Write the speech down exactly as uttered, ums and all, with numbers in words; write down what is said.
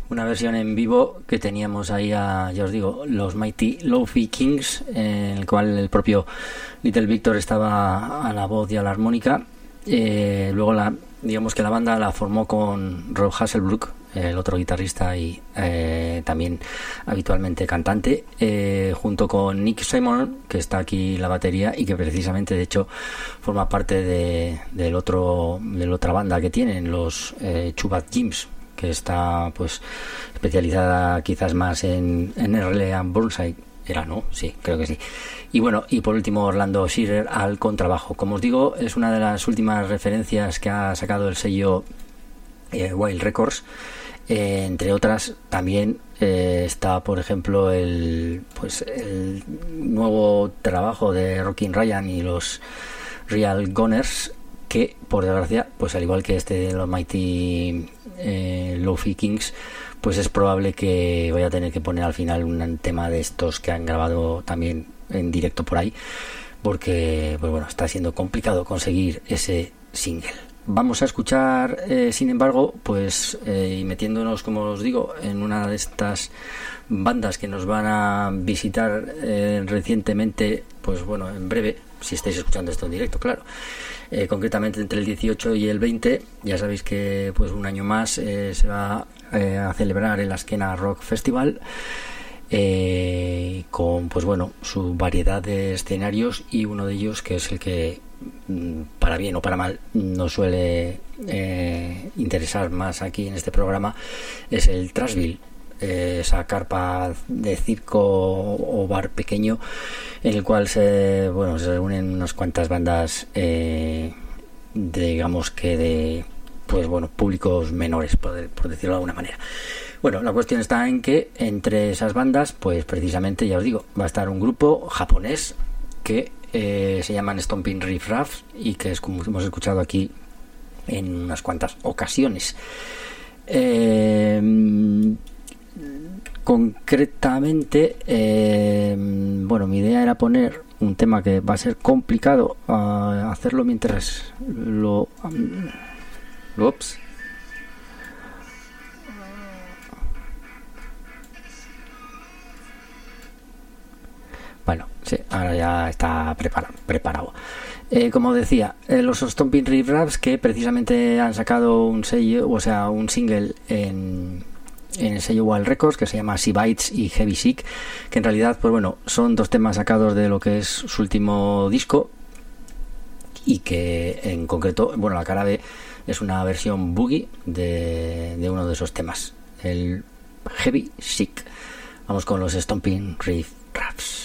una versión en vivo que teníamos ahí a, ya os digo, los Mighty Lo-Fi Kings, en el cual el propio Little Victor estaba a la voz y a la armónica. Eh, luego la, digamos que la banda la formó con Rob Hasselbrook, el otro guitarrista y eh, también habitualmente cantante, eh, junto con Nick Simon, que está aquí la batería y que precisamente de hecho forma parte de, del otro de la otra banda que tienen, los eh, Chubat Jims, que está pues especializada quizás más en, en R L and Burnside. Era, ¿no? Sí, creo que sí. Y bueno, y por último Orlando Shearer al contrabajo. Como os digo, es una de las últimas referencias que ha sacado el sello eh, Wild Records. Eh, entre otras también eh, está, por ejemplo, el pues el nuevo trabajo de Rockin' Ryan y los Real Gunners, que por desgracia, pues al igual que este de los Mighty eh, Lo-Fi Kings, pues es probable que vaya a tener que poner al final un tema de estos que han grabado también en directo por ahí, porque pues bueno, está siendo complicado conseguir ese single. Vamos a escuchar, eh, sin embargo, pues eh, y metiéndonos, como os digo, en una de estas bandas que nos van a visitar eh, recientemente, pues bueno, en breve, si estáis escuchando esto en directo, claro. Eh, concretamente entre el dieciocho y el veinte, ya sabéis que pues un año más eh, se va eh, a celebrar el Askena Rock Festival, eh, con pues bueno su variedad de escenarios, y uno de ellos, que es el que para bien o para mal nos suele eh, interesar más aquí en este programa, es el Trashville, eh, esa carpa de circo o bar pequeño en el cual se bueno se reúnen unas cuantas bandas, eh, de, digamos que de pues bueno públicos menores, por, por decirlo de alguna manera. Bueno, la cuestión está en que entre esas bandas, pues precisamente, ya os digo, va a estar un grupo japonés que eh, se llaman Stomping Riff Raffs, y que es como hemos escuchado aquí en unas cuantas ocasiones. Eh, concretamente, eh, bueno, mi idea era poner un tema que va a ser complicado uh, hacerlo mientras lo... Um, lo ups, Bueno, sí, ahora ya está prepara, preparado. Eh, como decía, eh, los Stomping Riff Raffs, que precisamente han sacado un sello, o sea, un single en, en el sello Wild Records, que se llama Sea Bites y Heavy Sick, que en realidad, pues bueno, son dos temas sacados de lo que es su último disco, y que en concreto, bueno, la cara B es una versión boogie de, de uno de esos temas, el Heavy Sick. Vamos con los Stomping Riff Raffs.